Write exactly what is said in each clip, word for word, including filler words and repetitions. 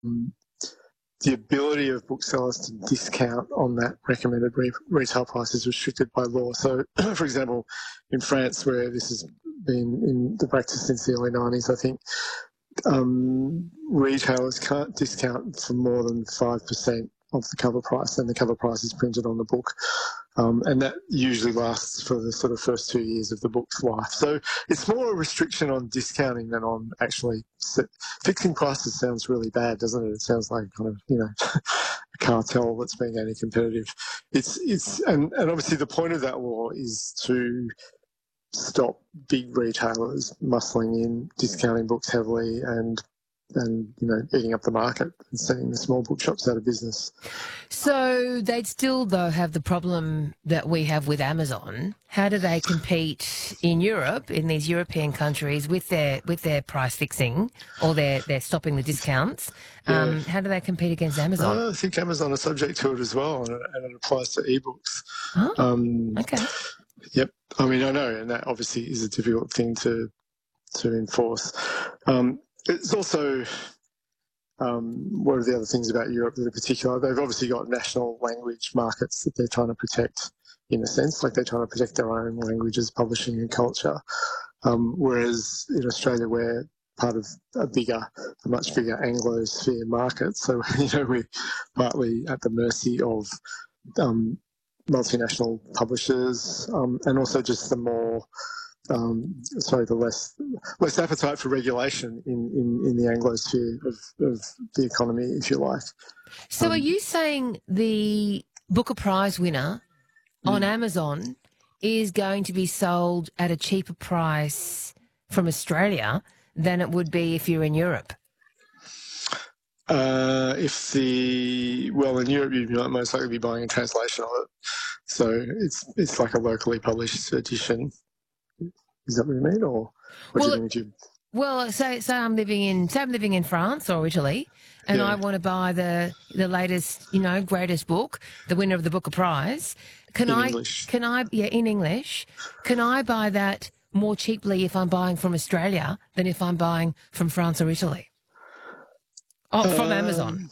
the ability of booksellers to discount on that recommended re- retail price is restricted by law. So, for example, in France, where this has been in the practice since the early nineties, I think um, retailers can't discount for more than five percent of the cover price, and the cover price is printed on the book. Um, and that usually lasts for the sort of first two years of the book's life. So it's more a restriction on discounting than on actually set, fixing prices. Sounds really bad, doesn't it? It sounds like kind of, you know, a cartel that's being anti-competitive. It's it's and, and obviously the point of that law is to stop big retailers muscling in, discounting books heavily, and and you know, eating up the market and sending the small bookshops out of business. So they'd still, though, have the problem that we have with Amazon. How do they compete in Europe, in these European countries, with their with their price fixing or their they're stopping the discounts? Yeah. Um, how do they compete against Amazon? Uh, I think Amazon is subject to it as well, and it, and it applies to ebooks. Oh, um, okay. Yep. I mean, I know, and that obviously is a difficult thing to to enforce. Um, it's also um, one of the other things about Europe that are particular. They've obviously got national language markets that they're trying to protect, in a sense, like they're trying to protect their own languages, publishing and culture. Um, whereas in Australia, we're part of a bigger, a much bigger Anglosphere market. So, you know, we're partly at the mercy of um, multinational publishers, um, and also just the more, um, sorry, the less less appetite for regulation in, in, in the Anglosphere of, of the economy, if you like. So um, are you saying the Booker Prize winner on mm. Amazon is going to be sold at a cheaper price from Australia than it would be if you're in Europe? Uh, if the, well, in Europe, you'd most likely be buying a translation of it. So it's it's like a locally published edition. Is that what you mean, or what Well, do you think? You... Well, say say I'm living in say I'm living in France or Italy, and Yeah. I want to buy the the latest, you know, greatest book, the winner of the Booker Prize. Can In I English. can I yeah in English? Can I buy that more cheaply if I'm buying from Australia than if I'm buying from France or Italy? Oh, from Um, Amazon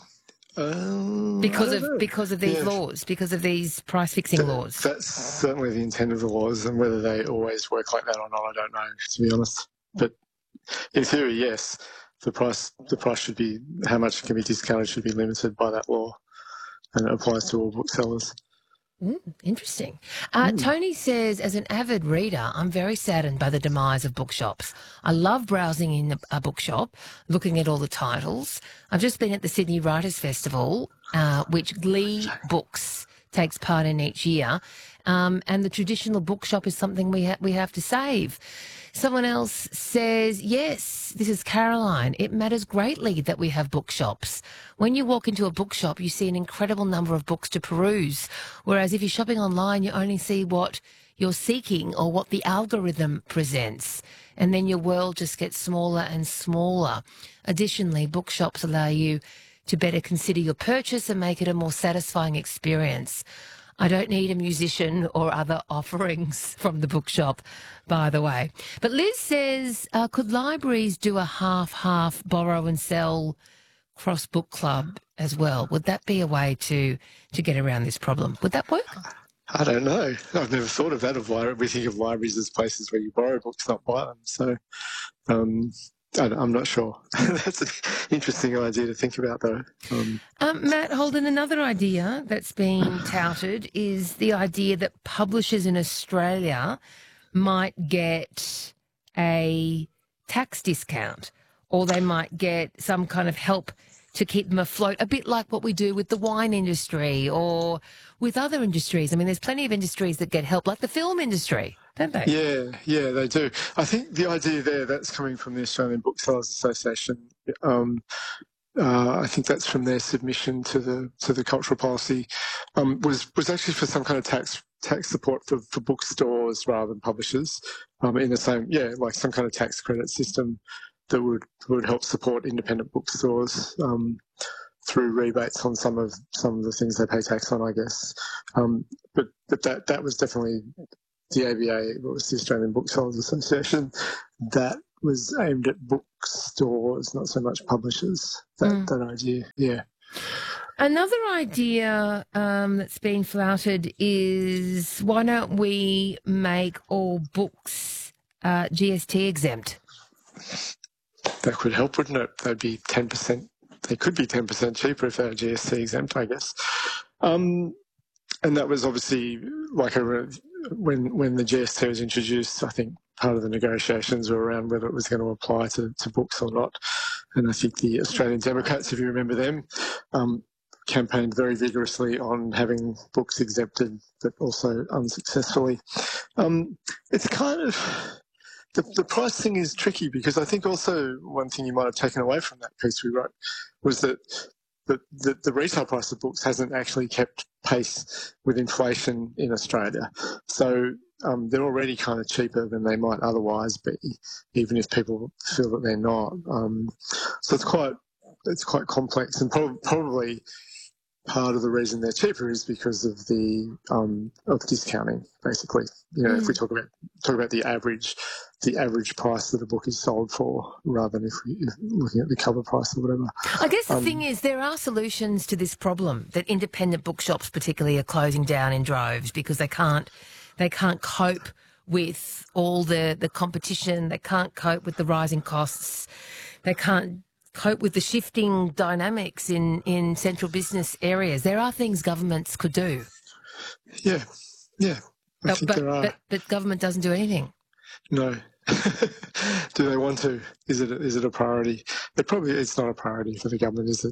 um, because I of don't know. because of these Yeah. laws, because of these price fixing Th- laws. That's certainly the intent of the laws, and whether they always work like that or not, I don't know, to be honest. But in theory, yes, the price the price should be, how much can be discounted should be limited by that law, and it applies to all booksellers. Mm, interesting. Uh, Mm. Tony says, as an avid reader, I'm very saddened by the demise of bookshops. I love browsing in a, a bookshop, looking at all the titles. I've just been at the Sydney Writers' Festival, uh, which Glee Books takes part in each year, um, and the traditional bookshop is something we, ha- we have to save. Someone else says, yes, this is Caroline. It matters greatly that we have bookshops. When you walk into a bookshop, you see an incredible number of books to peruse, whereas if you're shopping online, you only see what you're seeking or what the algorithm presents, and then your world just gets smaller and smaller. Additionally, bookshops allow you to better consider your purchase and make it a more satisfying experience. I don't need a musician or other offerings from the bookshop, by the way. But Liz says, uh, could libraries do a half-half borrow and sell cross book club as well? Would that be a way to, to get around this problem? Would that work? I don't know. I've never thought of that. Of li- we think of libraries as places where you borrow books, not buy them. So um, I, I'm not sure. That's an interesting idea to think about, though. Um, Um, Matt Holden, another idea that's been touted is the idea that publishers in Australia might get a tax discount, or they might get some kind of help to keep them afloat, a bit like what we do with the wine industry or with other industries. I mean, there's plenty of industries that get help, like the film industry, don't they? yeah, yeah, they do. I think the idea there, that's coming from the Australian Booksellers Association. Um, uh, I think that's from their submission to the to the cultural policy, um, was was actually for some kind of tax tax support for, for bookstores rather than publishers, um, in the same, yeah, like some kind of tax credit system that would would help support independent bookstores um, through rebates on some of some of the things they pay tax on, I guess. Um, but but that that was definitely the A B A, what was the Australian Booksellers Association, that was aimed at bookstores, not so much publishers. That mm. that idea, yeah. Another idea um, that's been flouted is why don't we make all books uh, G S T exempt? That could help, wouldn't it? They'd be ten percent. They could be ten percent cheaper if they were G S T exempt, I guess. Um, and that was obviously like a when when the G S T was introduced. I think part of the negotiations were around whether it was going to apply to, to books or not. And I think the Australian Democrats, if you remember them, um, campaigned very vigorously on having books exempted, but also unsuccessfully. Um, it's kind of the, the price thing is tricky because I think also one thing you might have taken away from that piece we wrote was that the, the, the retail price of books hasn't actually kept pace with inflation in Australia. So um, they're already kind of cheaper than they might otherwise be, even if people feel that they're not. Um, so it's quite it's quite complex, and prob- probably part of the reason they're cheaper is because of the um, of discounting. Basically, you know, mm. if we talk about talk about the average, the average price that a book is sold for, rather than if we if looking at the cover price or whatever. I guess the um, thing is, there are solutions to this problem that independent bookshops, particularly, are closing down in droves because they can't they can't cope with all the the competition. They can't cope with the rising costs. They can't cope with the shifting dynamics in, in central business areas. There are things governments could do. Yeah, yeah. I but, think but, there are. But, but government doesn't do anything. No. Do they want to? Is it is it a priority? It probably it's not a priority for the government, is it?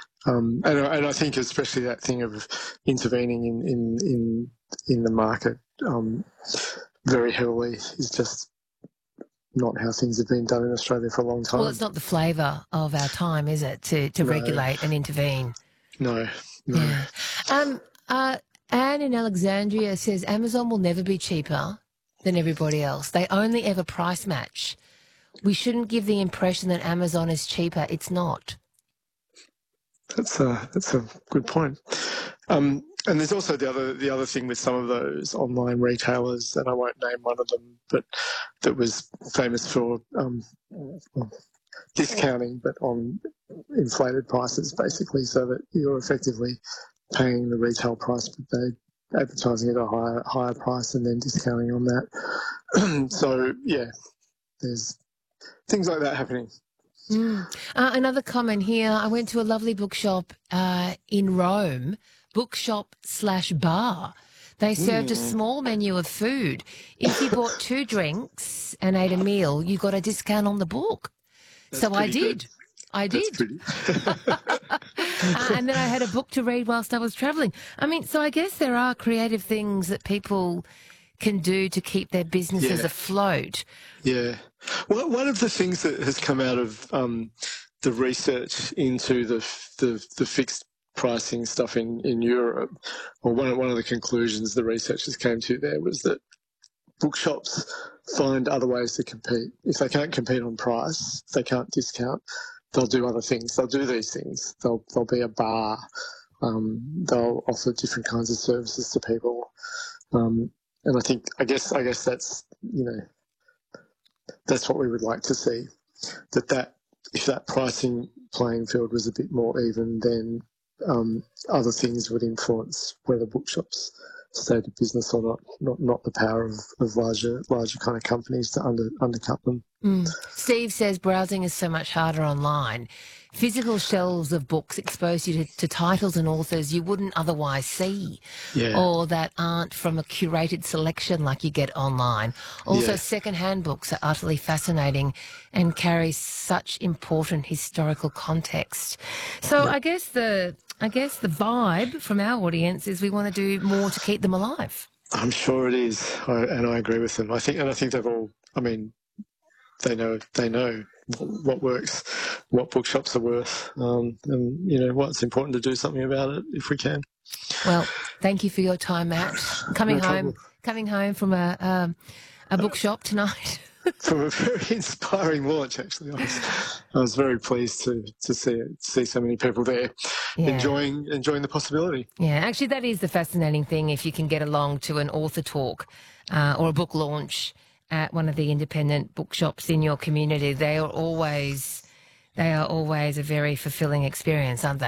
Um, and, and I think especially that thing of intervening in in in, in the market um, very heavily is just not how things have been done in Australia for a long time. Well, it's not the flavour of our time, is it, to, to no. regulate and intervene? No, no. Yeah. Um, uh, Anne in Alexandria says Amazon will never be cheaper than everybody else. They only ever price match. We shouldn't give the impression that Amazon is cheaper. It's not. That's a, that's a good point. Um, and there's also the other the other thing with some of those online retailers, and I won't name one of them, but that was famous for um, discounting, but on inflated prices, basically, so that you're effectively paying the retail price, but they're advertising at a higher higher price and then discounting on that. So, yeah, there's things like that happening. Mm. Uh, another comment here. I went to a lovely bookshop uh, in Rome, bookshop slash bar. They served mm. a small menu of food. If you bought two drinks and ate a meal, you got a discount on the book. That's so I did. Good. I did. uh, and then I had a book to read whilst I was travelling. I mean, so I guess there are creative things that people can do to keep their businesses yeah. afloat. Yeah. Well, one of the things that has come out of um, the research into the, the the fixed pricing stuff in, in Europe, or one of, one of the conclusions the researchers came to there was that bookshops find other ways to compete. If they can't compete on price, if they can't discount, they'll do other things. They'll do these things. They'll they'll be a bar. Um, they'll offer different kinds of services to people. Um, and I think, I guess, I guess that's, you know, that's what we would like to see. That that if that pricing playing field was a bit more even, then um, other things would influence whether bookshops stayed in business or not. Not not the power of, of larger larger kind of companies to under undercut them. Mm. Steve says browsing is so much harder online. Physical shelves of books expose you to, to titles and authors you wouldn't otherwise see, yeah. or that aren't from a curated selection like you get online. Also, yeah. second-hand books are utterly fascinating and carry such important historical context. So yeah. I guess the I guess the vibe from our audience is we want to do more to keep them alive. I'm sure it is, I, and I agree with them. I think, and I think they've all. I mean, they know they know what works, what bookshops are worth, um, and you know what's important to do something about it if we can. Well, thank you for your time, Matt. Coming no home, problem. coming home from a um, a bookshop tonight. From a very inspiring launch, actually, I was, I was very pleased to to see it, see so many people there, yeah. enjoying enjoying the possibility. Yeah, actually, that is the fascinating thing. If you can get along to an author talk uh, or a book launch at one of the independent bookshops in your community, they are always they are always a very fulfilling experience, aren't they?